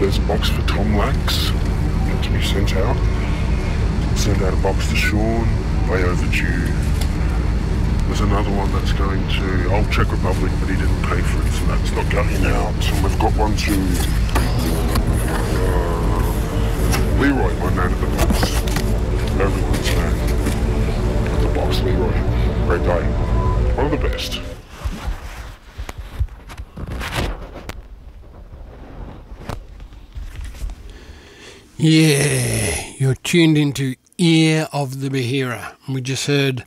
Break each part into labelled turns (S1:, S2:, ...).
S1: there's a box for Tom Lax yet to be sent out. Send out a box to Sean, way overdue. There's another one that's going to Old Czech Republic, but he didn't pay for it, so that's not going out. And we've got one to Leroy, my man at the box. Everyone's man at the box, Leroy. Great guy. One of the best.
S2: Yeah, you're tuned into Ear of the Bahira. We just heard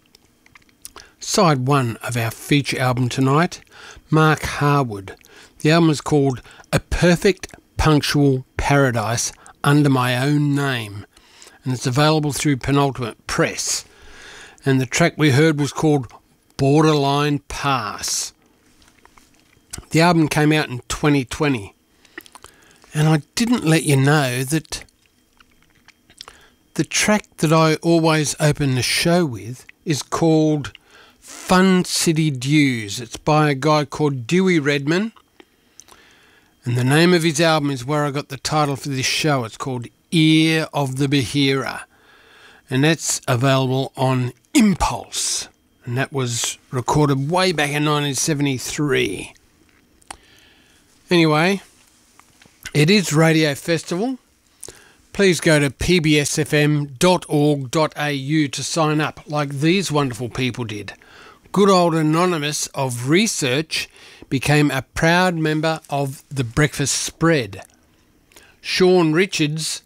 S2: side one of our feature album tonight, Mark Harwood. The album is called A Perfect Punctual Paradise Under My Own Name, and it's available through Penultimate Press. And the track we heard was called Borderline Pass. The album came out in 2020. And I didn't let you know that the track that I always open the show with is called Fun City Dews. It's by a guy called Dewey Redman. And the name of his album is where I got the title for this show. It's called Ear of the Bahira. And that's available on Impulse. And that was recorded way back in 1973. Anyway, it is Radio Festival. Please go to pbsfm.org.au to sign up like these wonderful people did. Good old Anonymous of Research became a proud member of the Breakfast Spread. Sean Richards,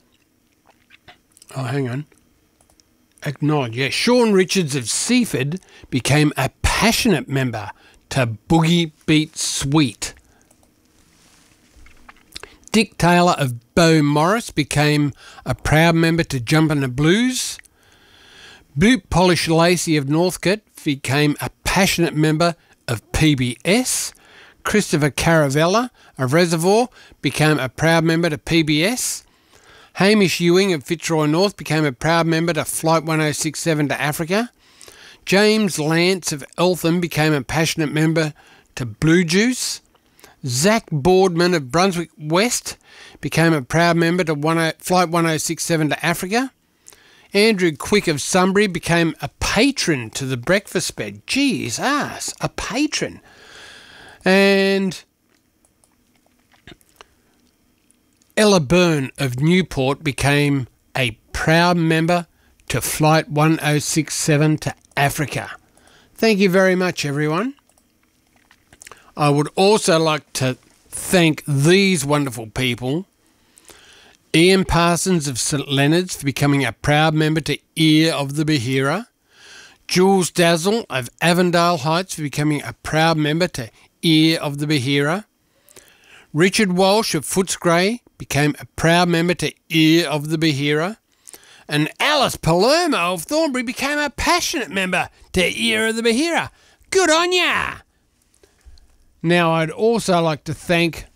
S2: Sean Richards of Seaford became a passionate member to Boogie Beat Sweet. Dick Taylor of Bow Morris became a proud member to Jumpin' the Blues. Boot Polish Lacey of Northcote became a passionate member of PBS. Christopher Caravella of Reservoir became a proud member to PBS. Hamish Ewing of Fitzroy North became a proud member to Flight 1067 to Africa. James Lance of Eltham became a passionate member to Blue Juice. Zach Boardman of Brunswick West became a proud member to Flight 1067 to Africa. Andrew Quick of Sunbury became a patron to the Breakfast Spread. Jeez, a patron. And Ella Byrne of Newport became a proud member to Flight 1067 to Africa. Thank you very much, everyone. I would also like to thank these wonderful people. Ian Parsons of St Leonard's for becoming a proud member to Ear of the Bahira. Jules Dazzle of Avondale Heights for becoming a proud member to Ear of the Bahira. Richard Walsh of Footscray became a proud member to Ear of the Bahira. And Alice Palermo of Thornbury became a passionate member to Ear of the Bahira. Good on ya! Now, I'd also like to thank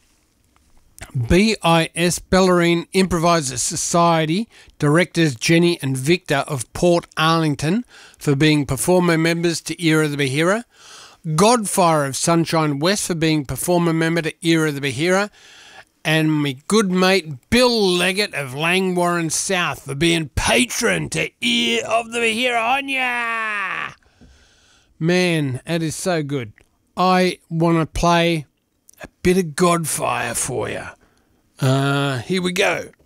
S2: BIS Bellarine Improviser Society directors Jenny and Victor of Port Arlington for being performer members to Ear of the Bahira, Godfire of Sunshine West for being performer member to Ear of the Bahira, and my good mate Bill Leggett of Langwarrin South for being patron to Ear of the Bahira. On ya! Man, that is so good. I want to play a bit of Godfire for you. Here we go.